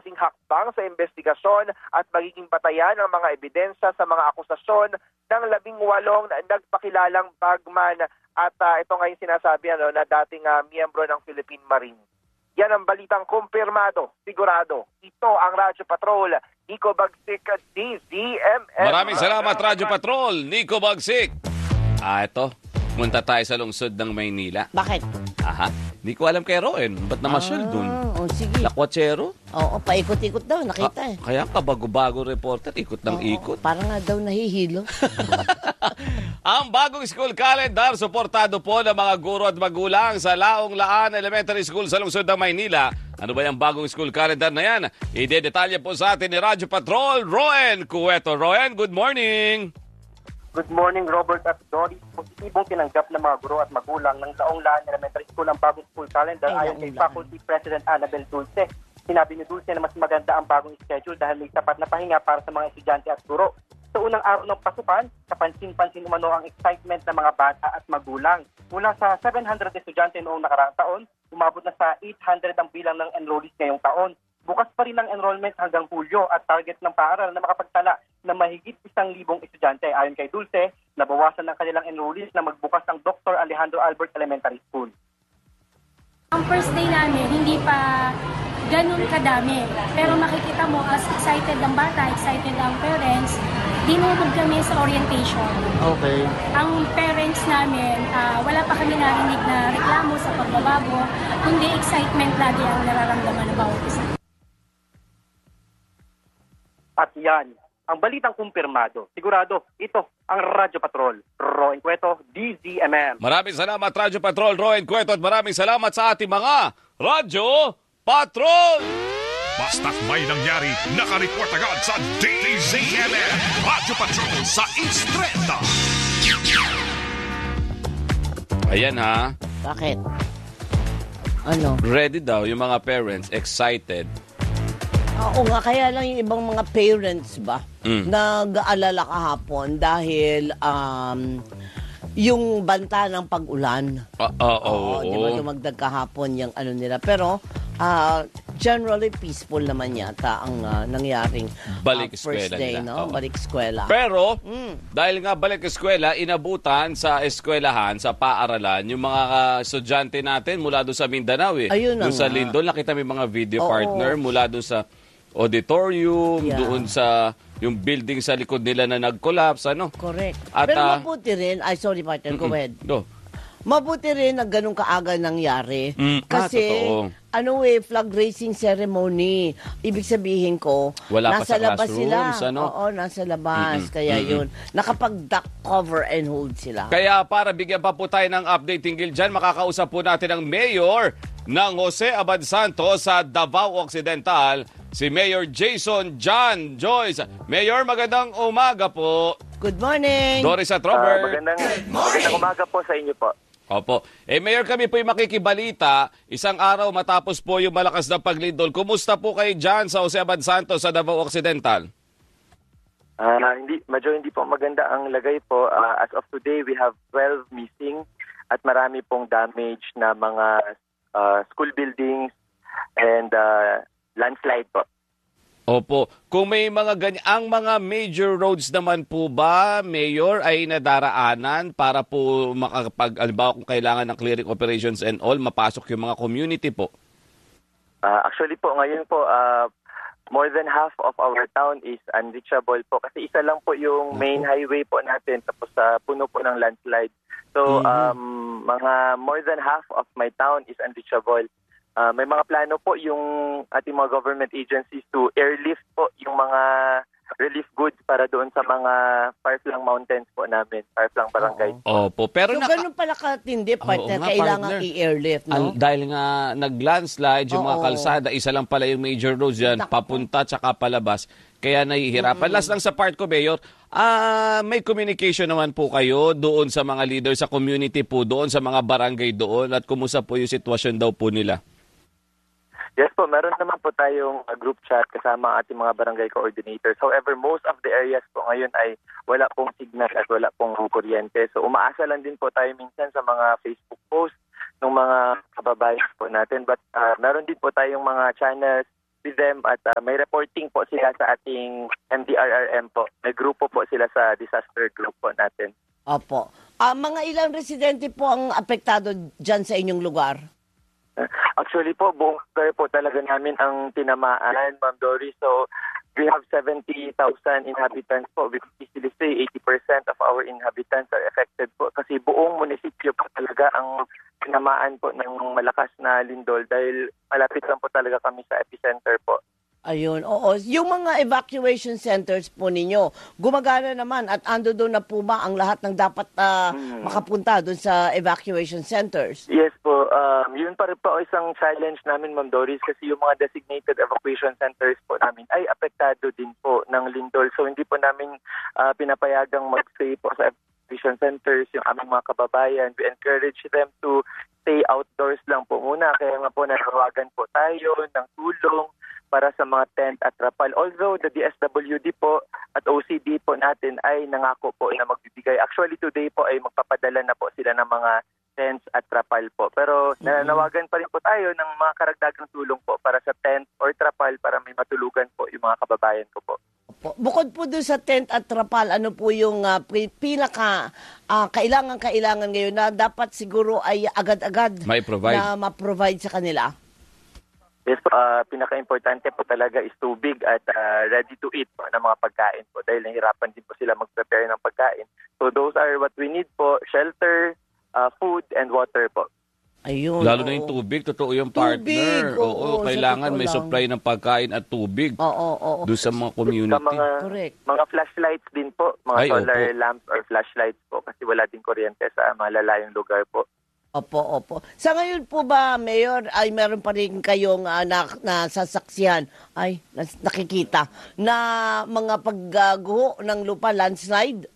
kasing hakbang sa investigasyon at magiging batayan ng mga ebidensya sa mga akusasyon ng 18 nagpakilalang bagman at ito ngayon sinasabi na dating miyembro ng Philippine Marine. Yan ang balitang kumpirmado, sigurado. Ito ang Radyo Patrol, Nico Bagsik, DZMM. Maraming salamat, Radyo Patrol, Nico Bagsik. Ito, punta tayo sa lungsod ng Maynila. Bakit? Aha, hindi ko alam kay Roen. Ba't namasyal dun? Oh, sige. Lakwatsero? Oo, paikot-ikot daw, nakita eh. Kaya bago-bago reporter, ikot ng ikot. Parang nga daw nahihilo. Ang bagong school calendar, suportado po ng mga guro at magulang sa Laong Laan Elementary School sa lungsod ng Maynila. Ano ba yung bagong school calendar na yan? Ide-detalye po sa atin ni Radyo Patrol, Roen Cueto. Roen, good morning! Good morning, Robert at Doris. Positibong tinanggap ng mga guro at magulang ng Laong Laan Elementary School ang bagong school calendar ayon kay Faculty President Annabel Dulce. Sinabi ni Dulce na mas maganda ang bagong schedule dahil may sapat na pahinga para sa mga estudyante at guro. Sa unang araw ng pasukan, kapansin-pansin umano ang excitement ng mga bata at magulang. Mula sa 700 estudyante noong nakaraang taon, umabot na sa 800 ang bilang ng enrollees ngayong taon. Bukas pa rin ang enrollment hanggang Hulyo at target ng paaralan na makapagtala na mahigit 1,000 estudyante. Ayon kay Dulce, nabawasan ng kanilang enrollees na magbukas ang Dr. Alejandro Albert Elementary School. Ang first day namin, hindi pa ganun kadami. Pero makikita mo, as excited ang bata, excited ang parents, dinulog kami sa orientation. Okay. Ang parents namin, wala pa kami narinig na reklamo sa pagbabago, kundi excitement lagi ang nararamdaman ng bawat isa. At yan, ang balitang kumpirmado. Sigurado, ito ang Radyo Patrol. Roen Cueto, DZMM. Maraming salamat, Radyo Patrol, Roen Cueto, at maraming salamat sa ating mga Radyo Patrol! Basta't may nangyari, nakareport agad sa DZMM. Radyo Patrol sa Instreta. Ayan ha. Bakit? Ano? Ready daw yung mga parents, excited. Oo nga, kaya lang yung ibang mga parents ba, nag-aalala kahapon dahil yung banta ng pag-ulan. Oo. Di ba dumagdag kahapon yung ano nila. Pero generally peaceful naman yata ang nangyaring Balik first eskwela day, nila. no? Balik eskwela. Pero, dahil nga balik eskwela, inabutan sa eskwelahan, sa paaralan, yung mga estudyante natin mula doon sa Mindanao Ayun doon sa nga. Lindol, nakita may mga video Oo. partner mula doon sa auditorium, Yeah. doon sa yung building sa likod nila na nag-collapse, ano? Correct. At, Pero mabuti rin, partner, go ahead. No. Mabuti rin na ganun kaaga nangyari. Kasi, totoo. flag raising ceremony. Ibig sabihin ko, Wala pa nasa sa labas sila. classrooms, ano? Oo, nasa labas. Kaya yun, nakapag-duck cover and hold sila. Kaya para bigyan pa po tayo ng update tingil dyan, makakausap po natin ang mayor ng Jose Abad Santos sa Davao Occidental, si Mayor Jason John Joyce. Mayor, magandang umaga po. Good morning! Doris at Robert. Magandang umaga po sa inyo po. Opo. Mayor, kami po yung makikibalita. Isang araw matapos po yung malakas na paglindol. Kumusta po kayo dyan sa Jose Abad Santos sa Davao Occidental? Medyo hindi po maganda ang lagay po. As of today, we have 12 missing at marami pong damage na mga school buildings and landslide po. Opo. Kung may mga ganyan, ang mga major roads naman po ba, Mayor, ay nadaraanan para po halimbawa kung kailangan ng clearing operations and all, mapasok yung mga community po? Actually po, ngayon po, more than half of our town is unreachable po kasi isa lang po yung main highway po natin tapos puno po ng landslide. So, mga more than half of my town is unreachable. May mga plano po yung ating mga government agencies to airlift po yung mga relief goods para doon sa mga far-flung mountains po namin, far-flung barangay. Opo. Pero So, ganun pala katindi, partner, nga, kailangan partner. i-airlift, no? Dahil nga nag-landslide yung mga Oo. kalsada, isa lang pala yung major roads yan, papunta tsaka palabas. Kaya nahihirapan. Last lang sa part ko, Mayor, may communication naman po kayo doon sa mga leaders sa community po doon, sa mga barangay doon, at kumusta po yung sitwasyon daw po nila? Yes po, meron naman po tayong group chat kasama ang ating mga barangay coordinators. However, most of the areas po ngayon ay wala pong signal at wala pong kuryente. So umaasa lang din po tayo minsan sa mga Facebook posts ng mga kababayan po natin. But meron din po tayong mga channels with them at may reporting po sila sa ating MDRRM po. May grupo po sila sa disaster group po natin. Opo. Mga ilang residente po ang apektado dyan sa inyong lugar? Actually po, buong lugar po talaga namin ang tinamaan, Ma'am Dory. So, we have 70,000 inhabitants po. We could easily say 80% of our inhabitants are affected po. Kasi buong munisipyo po talaga ang tinamaan po ng malakas na lindol dahil malapit lang po talaga kami sa epicenter po. Ayun, oo. Yung mga evacuation centers po ninyo, gumagana naman at ando doon na po ba ang lahat ng dapat makapunta doon sa evacuation centers? Yes po. Yun pa rin po isang challenge namin, Ma'am Doris, kasi yung mga designated evacuation centers po namin ay apektado din po ng lindol. So hindi po namin pinapayagang mag-stay po sa evacuation centers yung aming mga kababayan. We encourage them to stay outdoors lang po muna. Kaya nga po nanawagan po tayo ng tulong para sa mga tent at trapal. Although the DSWD po at OCD po natin ay nangako po na magbibigay. Actually today po ay magpapadala na po sila ng mga tents at trapal po. Pero nananawagan pa rin po tayo ng mga karagdagang tulong po para sa tent or trapal para may matulugan po yung mga kababayan ko po. Bukod po doon sa tent at trapal, ano po yung pinaka kailangan ngayon na dapat siguro ay agad-agad na ma-provide sa kanila? Yes po, pinaka-importante po talaga is tubig at ready to eat po ng mga pagkain po dahil nahirapan din po sila mag-prepare ng pagkain. So those are what we need po, shelter, food, and water po. Ayun. Lalo na yung tubig, totoo yung partner. Oo, kailangan may supply ng pagkain at tubig. Oo. Doon sa mga community. Correct. Mga flashlights din po, mga solar lamps or flashlights po kasi wala din kuryente sa mga lalayong lugar po. Opo. Sa ngayon po ba, Mayor, ay meron pa rin kayong nasasaksihan, nakikita, na mga pagguho ng lupa, landslide?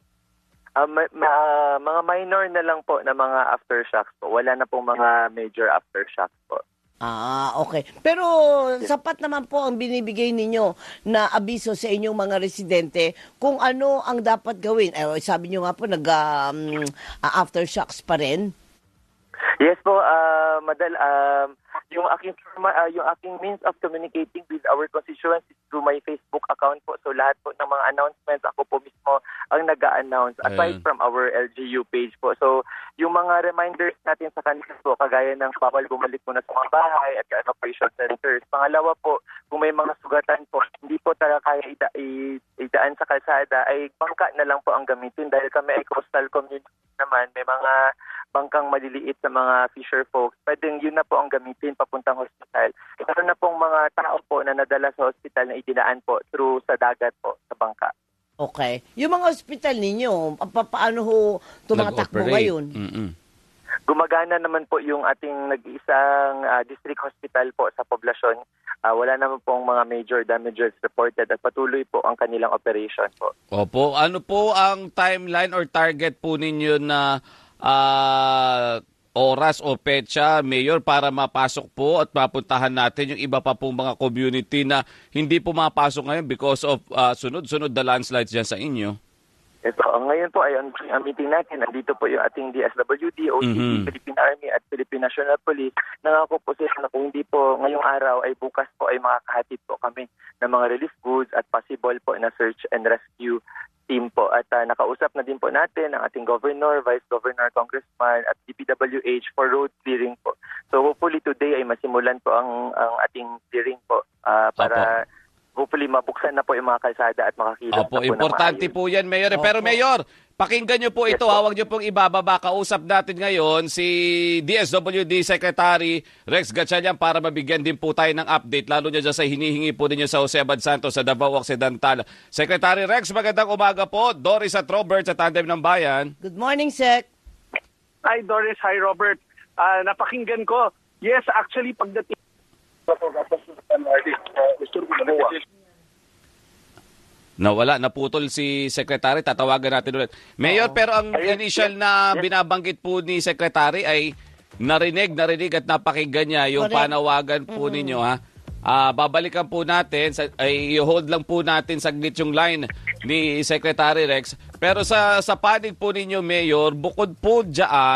Mga minor na lang po na mga aftershocks po. Wala na pong mga major aftershocks po. Okay. Pero sapat naman po ang binibigay ninyo na abiso sa inyong mga residente kung ano ang dapat gawin. Sabi nyo nga po, aftershocks pa rin. Yes po, yung aking means of communicating with our constituents is through my Facebook account po. So lahat po ng mga announcements, ako po mismo ang nag-a-announce aside from our LGU page po. So yung mga reminders natin sa kanila po, kagaya ng bawal bumalik muna sa mga bahay at evacuation centers. Pangalawa po, kung may mga sugatan po, hindi po talaga kaya idaan sa kalsada, ay bangka na lang po ang gamitin dahil kami ay coastal community naman. May mga bangkang maliliit sa mga fisher folks, pwedeng yun na po ang gamitin papuntang hospital. Meron na pong mga tao po na nadala sa hospital na idinaan po through sa dagat po, sa bangka. Okay. Yung mga hospital ninyo, paano ho tumatakbo ngayon? Gumagana naman po yung ating nag-iisang district hospital po sa poblasyon. Wala naman pong mga major damages reported at patuloy po ang kanilang operation po. Opo. Ano po ang timeline or target po ninyo na oras o petsa, Mayor, para mapasok po at mapuntahan natin yung iba pa pong mga community na hindi po mapasok ngayon because of sunod-sunod na landslides dyan sa inyo? Ito, ngayon po ay ang meeting natin. Nandito po yung ating DSWD, OCD, Philippine Army at Philippine National Police. Nangako po sila na kung hindi po ngayong araw ay bukas po ay makakahatid po kami ng mga relief goods at possible po na search and rescue team po. At nakausap na din po natin ang ating governor, vice governor, congressman at DPWH for road clearing po. So hopefully today ay masimulan po ang ating clearing po para hopefully mabuksan na po yung mga kalsada at makakita na po importante po yan, Mayor. Pero Mayor, pakinggan nyo po ito. Huwag nyo pong ibababa. Kausap natin ngayon si DSWD Secretary Rex Gatchalian para mabigyan din po tayo ng update, lalo nyo dyan sa hinihingi po ninyo sa Jose Abad Santos sa Davao Occidental. Secretary Rex, magandang umaga po. Doris at Robert sa Tandem ng Bayan. Good morning, Sec. Hi, Doris. Hi, Robert. Napakinggan ko. Yes, actually, pagdating nawala, naputol si Secretary. Tatawagan natin ulit. Mayor, pero ang initial na binabanggit po ni Secretary ay narinig at napakinggan niya yung panawagan po ninyo. Babalikan po natin, i-hold lang po natin saglit yung line ni Secretary Rex. Pero sa panig po ninyo, Mayor, bukod po dyan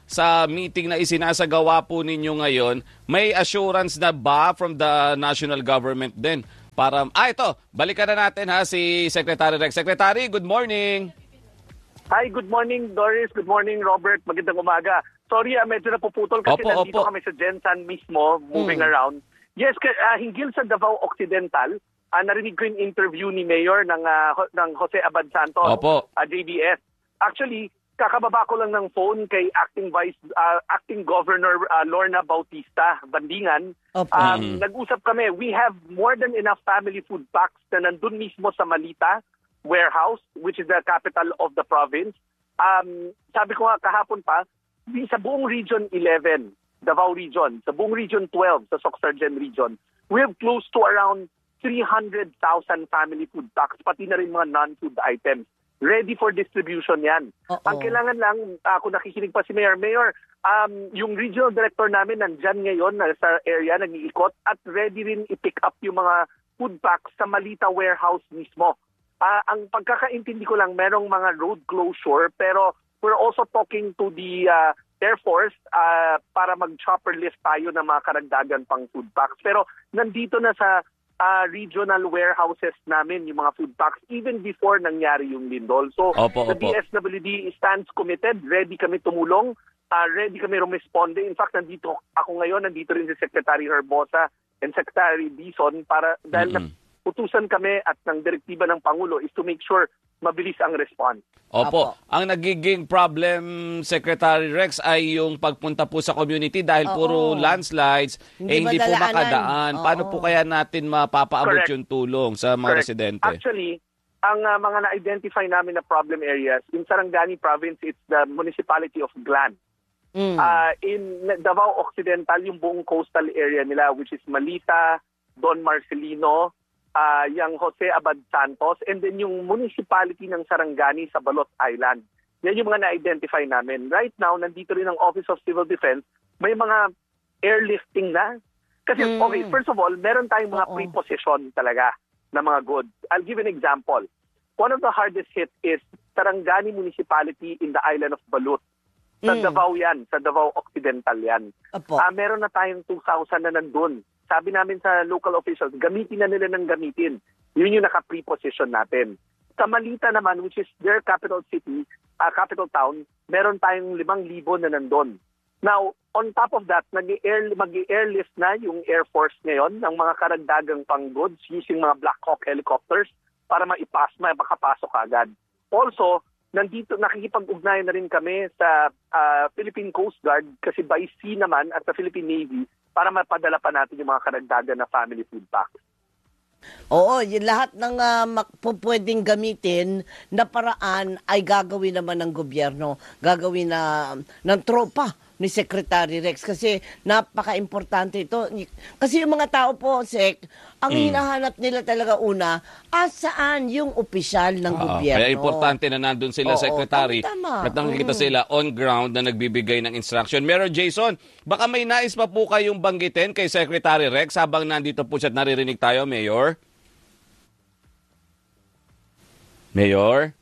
sa meeting na isinasagawa po ninyo ngayon, may assurance na ba from the national government din? Para, ito, balikan na natin ha si Secretary Rex. Secretary, good morning. Hi, good morning Doris. Good morning Robert. Magandang umaga. Sorry, medyo napuputol kasi nandito kami sa Gensan mismo, moving around. Yes, hinggil sa Davao Occidental, narinig ko yung interview ni Mayor ng Jose Abad Santos, JBS. Actually, kakababa ko lang ng phone kay Acting Governor Lorna Bautista Bandingan. Nag-usap kami. We have more than enough family food packs na nandun mismo sa Malita warehouse, which is the capital of the province. Sabi ko nga kahapon pa, sa buong Region 11, Davao Region, sa buong Region 12, sa Soc-Sargen Region, we have close to around 300,000 family food packs, pati na rin mga non-food items. Ready for distribution yan. Ang kailangan lang, kung nakikinig pa si Mayor, yung regional director namin nandyan ngayon sa area, nag-iikot, at ready rin i-pick up yung mga food packs sa Malita warehouse mismo. Ang pagkakaintindi ko lang, merong mga road closure, pero we're also talking to the Air Force para mag-chopper lift tayo ng mga karagdagan pang food packs. Pero nandito na sa regional warehouses namin yung mga food packs even before nangyari yung lindol. So the DSWD stands committed, ready kami tumulong, ready kami rumisponde. In fact, nandito ako ngayon, nandito rin si Secretary Herbosa and Secretary Dizon para dahil utusan kami at ng direktiba ng Pangulo is to make sure mabilis ang response. Opo. Ang nagiging problem, Secretary Rex, ay yung pagpunta po sa community dahil puro landslides, hindi po makadaan. Paano po kaya natin mapapaabot yung tulong sa mga residente? Actually, ang mga na-identify namin na problem areas, in Sarangani Province, it's the municipality of Glan. In Davao Occidental, yung buong coastal area nila, which is Malita, Don Marcelino, yung Jose Abad Santos, and then yung municipality ng Sarangani sa Balot Island. Yan yung mga na-identify namin. Right now, nandito rin ang Office of Civil Defense, may mga airlifting na. Kasi, okay, first of all, meron tayong mga preposition talaga na mga goods. I'll give an example. One of the hardest hit is Sarangani Municipality in the island of Balut. Sa Davao yan, sa Davao Occidental yan. Meron na tayong 2,000 na nandun. Sabi namin sa local officials, gamitin na nila ng gamitin. Yun yung naka-preposition natin. Sa Malita naman, which is their capital city, capital town, meron tayong 5,000 na nandun. Now, on top of that, mag-i-airlift na yung Air Force ngayon ng mga karagdagang pang goods using mga Black Hawk helicopters para makapasok agad. Also, nandito nakikipag-ugnayan na rin kami sa Philippine Coast Guard kasi by sea naman at sa Philippine Navy para mapadala pa natin yung mga karagdagan na family food packs. Oo, yung lahat ng pwedeng gamitin na paraan ay gagawin naman ng gobyerno, gagawin ng tropa ni Secretary Rex kasi napaka-importante ito. Kasi yung mga tao po, Sec, ang hinahanap nila talaga una, saan yung opisyal ng gobyerno. Kaya importante na nandun sila, Secretary, at nakikita sila on ground na nagbibigay ng instruction. Mayor Jason, baka may nais pa po kayong banggitin kay Secretary Rex habang nandito po siya at naririnig tayo, Mayor? Mayor?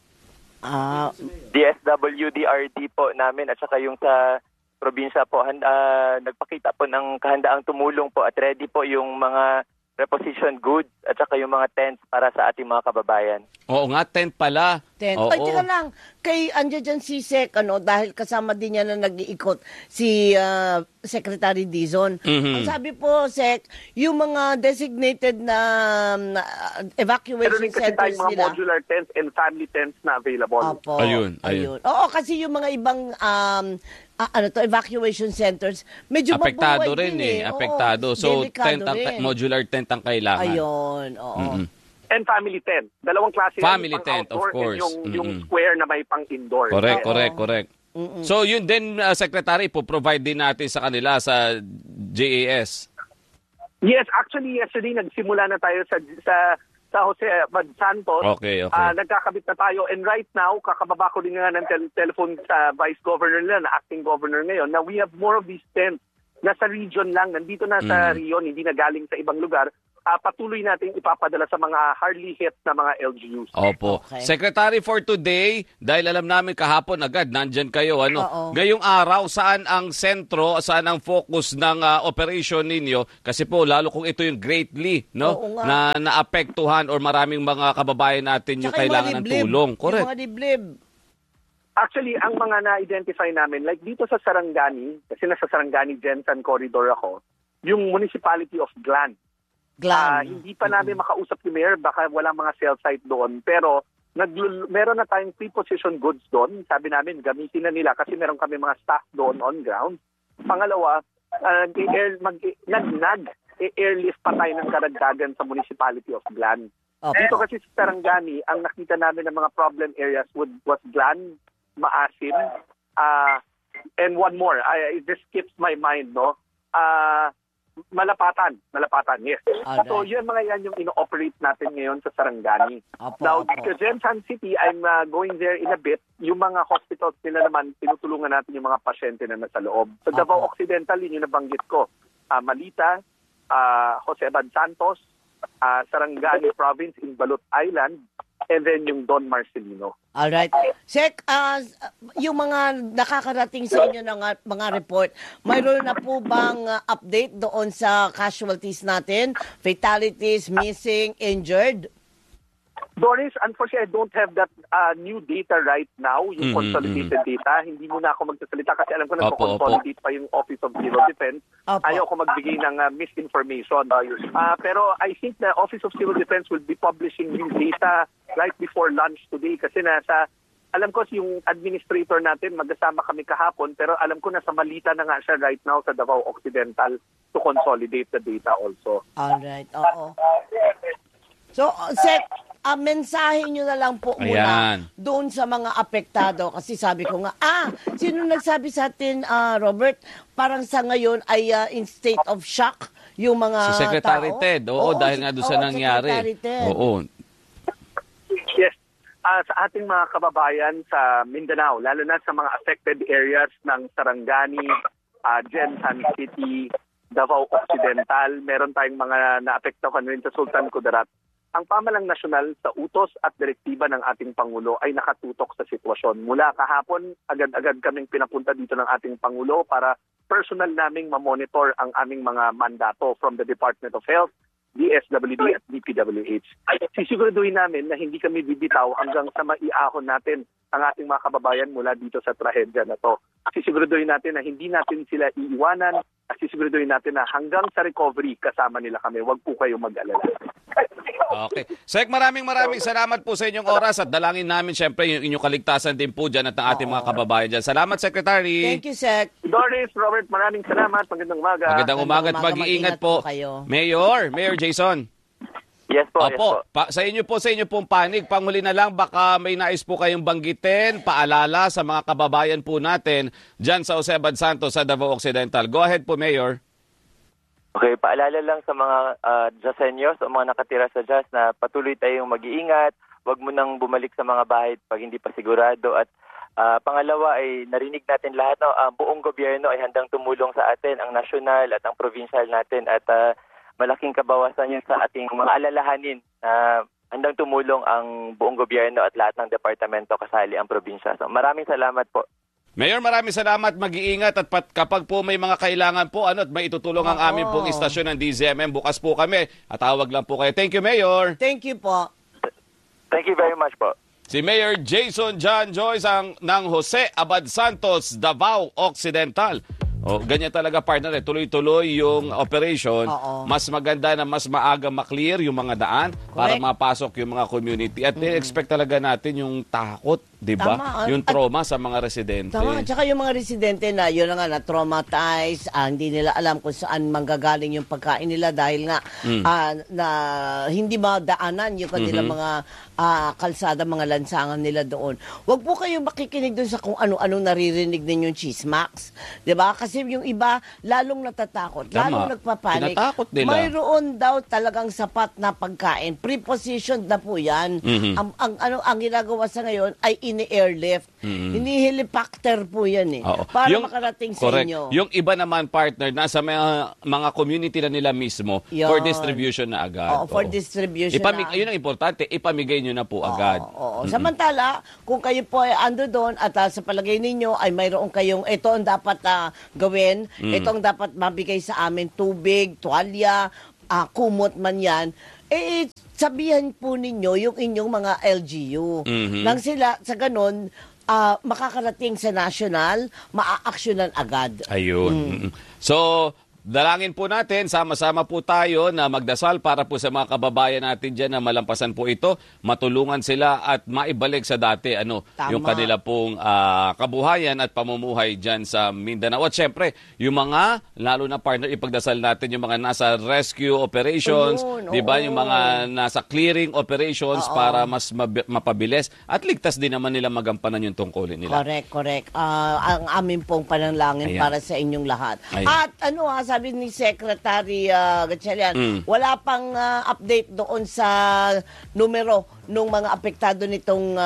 DSWD-RD po namin at saka yung sa probinsya po, nagpakita po ng kahandaang tumulong po at ready po yung mga reposition goods at saka yung mga tents para sa ating mga kababayan. Oo nga, tent pala. Ay, teka lang. Andiyan dyan si Sec, dahil kasama din niya na nag-iikot si Secretary Dizon. Ang sabi po, Sec, yung mga designated na evacuation centers mga nila. modular tents and family tents na available. Ayun. Oo, kasi yung mga ibang evacuation centers, medyo apektado mabuhay rin din Apektado. So, modular tent ang kailangan. Ayun, oo. And family tent. Dalawang klase family yung tent, of course. Yung square na may pang-indoor. Correct. So, yun din, Secretary, po-provide din natin sa kanila sa JAS. Yes, actually, yesterday nagsimula na tayo sa Jose Abad Santos. Okay. Nagkakabit na tayo. And right now, kakababa ko din nga ng telephone sa Vice Governor nila, na acting governor ngayon, na we have more of these tents na sa region lang. Nandito na sa Rion, hindi na galing sa ibang lugar. patuloy natin ipapadala sa mga hardly hit na mga LGUs. Opo. Okay. Secretary, for today, dahil alam namin kahapon agad, nandyan kayo. Oo. Ngayong araw, saan ang sentro, saan ang focus ng operation ninyo? Kasi po, lalo kung ito yung greatly, no? Oo nga. Na naapektuhan or maraming mga kababayan natin yung Tsaka kailangan ng diblib. tulong. Correct. Yung mga diblib. Actually, ang mga na-identify namin, like dito sa Sarangani, kasi nasa Sarangani Jensan Corridor ako, yung municipality of Glan. Hindi pa namin makausap ni Mayor, baka walang mga cell site doon. Pero meron na tayong pre-position goods doon. Sabi namin, gamitin na nila kasi meron kami mga staff doon on ground. Pangalawa, airlift pa tayo ng karagdagan sa municipality of Glan. Okay. Dito kasi sa Sarangani, ang nakita namin ng mga problem areas was Glan, Maasim, and one more. This skips my mind, no? Malapatan, yes. Alright. So yan yung ino-operate natin ngayon sa Sarangani. Now, sa Jensan City, I'm going there in a bit. Yung mga hospitals nila naman, tinutulungan natin yung mga pasyente na nasa loob. Sa Davao Occidental, yun yung nabanggit ko. Malita, Jose Abad Santos, Sarangani Province in Balut Island, and then yung Don Marcelino. Alright. Sek, yung mga nakakarating sa inyo ng mga report, mayroon na po bang update doon sa casualties natin? Fatalities, missing, injured? Doris, unfortunately, I don't have that new data right now, yung consolidated data. Hindi muna ako magsasalita kasi alam ko nag-consolidate pa yung Office of Civil Defense. Ayaw ko magbigay ng misinformation. Pero I think the Office of Civil Defense will be publishing new data right before lunch today kasi alam ko yung administrator natin, magkasama kami kahapon, pero alam ko nasa Malita na nga siya right now sa Davao Occidental to consolidate the data also. Alright, oo. So, Sek, mensahe nyo na lang po muna doon sa mga apektado. Kasi sabi ko nga, sino nagsabi sa atin, Robert, parang sa ngayon ay in state of shock yung mga si Secretary tao? Ted, dahil nga doon sa nangyari. Oo. Yes. Sa ating mga kababayan sa Mindanao, lalo na sa mga affected areas ng Sarangani, Jensan City, Davao Occidental, meron tayong mga naapektuhan rin sa Sultan Kudarat. Ang pamalang nasyonal sa utos at direktiba ng ating Pangulo ay nakatutok sa sitwasyon. Mula kahapon, agad-agad kaming pinapunta dito ng ating Pangulo para personal naming mamonitor ang aming mga mandato from the Department of Health, DSWD at DPWH. Sisiguraduhin namin na hindi kami bibitaw hanggang sa maiahon natin ang ating mga kababayan mula dito sa trahedya na to. Sisiguraduhin natin na hindi natin sila iiwanan at sisiguraduhin natin na hanggang sa recovery kasama nila kami. Huwag po kayo mag-alala. Okay. Sek, maraming salamat po sa inyong oras at dalangin namin syempre yung inyong kaligtasan din po dyan at ang ating mga kababayan dyan. Salamat, Secretary. Thank you, Sek. Doris, Robert, maraming salamat. Magandang umaga. Magandang umaga at mag-iingat po. Mayor Jason. Yes po, Opo, sa inyo pong panig, panghuli na lang, baka may nais po kayong banggitin, paalala sa mga kababayan po natin dyan sa Jose Abad Santos sa Davao Occidental. Go ahead po, Mayor. Okay, paalala lang sa mga Diyasenyos o mga nakatira sa Diyas na patuloy tayong mag-iingat, huwag mo nang bumalik sa mga bahay pag hindi pa sigurado. At pangalawa ay narinig natin lahat, ang buong gobyerno ay handang tumulong sa atin, ang nasyonal at ang provincial natin at malaking kabawasan yun sa ating mga alalahanin na handang tumulong ang buong gobyerno at lahat ng departamento kasali ang probinsya. So, maraming salamat po. Mayor, maraming salamat, mag-iingat at kapag po may mga kailangan po at may itutulong ang aming pong istasyon ng DZMM, bukas po kami at tawag lang po kayo. Thank you, Mayor. Thank you po. Thank you very much po. Si Mayor Jason John Joyce ng Jose Abad Santos, Davao Occidental. Ganyan talaga, partner. Tuloy-tuloy yung operation. Mas maganda na mas maaga maklear yung mga daan para mapasok yung mga community. At expect talaga natin yung takot, di ba? Yung trauma sa mga residente. Tama. Tsaka yung mga residente na yun na nga na-traumatize, hindi nila alam kung saan manggagaling yung pagkain nila dahil nga na hindi madaanan yung kanilang mga kalsada, mga lansangan nila doon. Huwag po kayong makikinig doon sa kung ano-ano naririnig ninyong chismax. Di ba? Kasi Kasi yung iba, lalong natatakot, lalong nagpapanik. Tinatakot nila. Mayroon daw talagang sapat na pagkain. Prepositioned na po yan. Ang ginagawa sa ngayon ay ini-airlift. Ini-helicopter po yan para makarating sa inyo. Yung iba naman, partner, nasa mga community na nila mismo for distribution na agad. For distribution Yun ang importante, ipamigay nyo na po agad. Samantala, kung kayo po ay ando doon at sa palagay ninyo ay mayroon kayong ito ang dapat gawin, ito ang dapat mabigay sa amin, tubig, tuwalya, kumot man yan, sabihan po ninyo yung inyong mga LGU. Nang sila, sa ganun, makakarating sa national, maa-aksyonan agad. Ayun. So, dalangin po natin, sama-sama po tayo na magdasal para po sa mga kababayan natin dyan na malampasan po ito, matulungan sila at maibalik sa dati yung kanila pong kabuhayan at pamumuhay dyan sa Mindanao. At syempre, yung mga, lalo na partner, ipagdasal natin yung mga nasa rescue operations, di ba? Yung mga nasa clearing operations para mas mapabilis at ligtas din naman nila magampanan yung tungkulin nila. Correct. Ang amin pong panalangin para sa inyong lahat. At sabi ni Secretary Gatchalian, wala pang update doon sa numero ng mga apektado nitong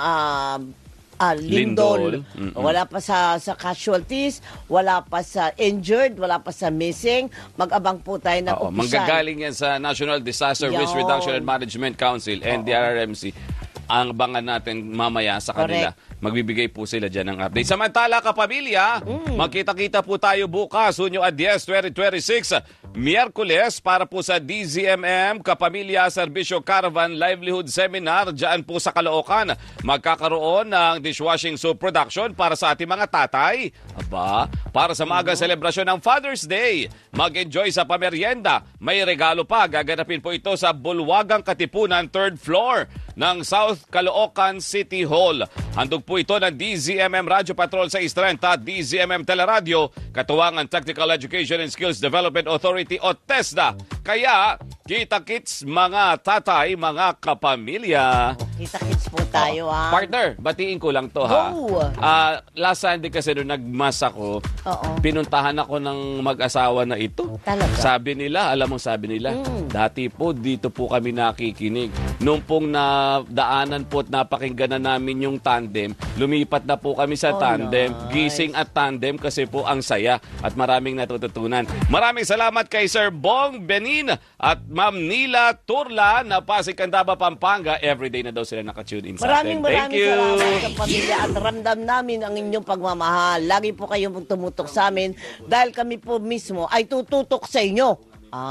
lindol. Wala pa sa casualties, wala pa sa injured, wala pa sa missing. Mag-abang po tayo ng opisyal. Manggagaling yan sa National Disaster Risk Reduction and Management Council, NDRRMC. Ang abangan natin mamaya sa kanila. Magbibigay po sila dyan ng update. Samantala, kapamilya, magkita-kita po tayo bukas, Hunyo 10, 2026, Miyerkules, para po sa DZMM Kapamilya Serbisyo Caravan Livelihood Seminar dyan po sa Caloocan. Magkakaroon ng dishwashing soap production para sa ating mga tatay. Para sa maagang selebrasyon ng Father's Day. Mag-enjoy sa pamerienda. May regalo pa. Gaganapin po ito sa Bulwagang Katipunan, 3rd floor ng South Caloocan City Hall. Handog po ito ng DZMM Radio Patrol sa 630, DZMM Teleradio, katuwangan Technical Education and Skills Development Authority o TESDA. Kaya, kita-kits mga tatay, mga kapamilya. Kita-kits po tayo, Partner, batiin ko lang to, last Sunday kasi nung nagmas ako, pinuntahan ako ng mag-asawa na ito. Talaga? Sabi nila, dati po, dito po kami nakikinig. Nung pong daanan po at napakinggan na namin yung tandem, lumipat na po kami sa tandem. Nice. Gising at tandem kasi po ang saya at maraming natututunan. Maraming salamat kay Sir Bong Benin at Ma'am Nila Turla na Pasig, Candaba, Pampanga. Everyday na daw sila nakatune in sa atin. Thank you. Salamat sa pamilya at ramdam namin ang inyong pagmamahal. Lagi po kayong tumutok sa amin dahil kami po mismo ay tututok sa inyo.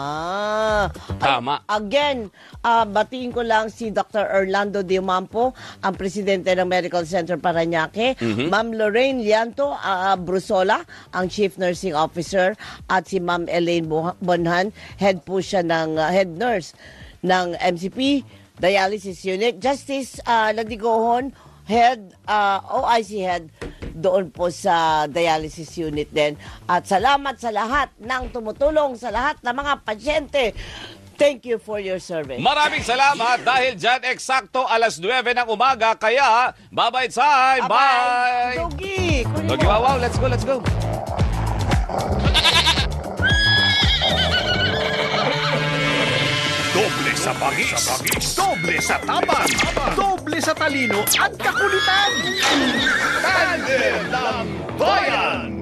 Tama. Again, batiin ko lang si Dr. Orlando Diomampo, ang presidente ng Medical Center Parañaque, Ma'am Lorraine Lianto Brusola, ang Chief Nursing Officer, at si Ma'am Elaine Bonhan, head po siya ng head nurse ng MCP Dialysis Unit. Justice Ladigohon, head, OIC head doon po sa dialysis unit din. At salamat sa lahat ng tumutulong, sa lahat ng mga pasyente. Thank you for your service. Maraming salamat dahil dyan eksakto 9:00 ng umaga. Kaya, bye-bye, Sai! Bye! Dogi! Wow, let's go! Doble sa bangis, doble sa tapang, doble sa talino at kakulitan. Tandem ng Bayan!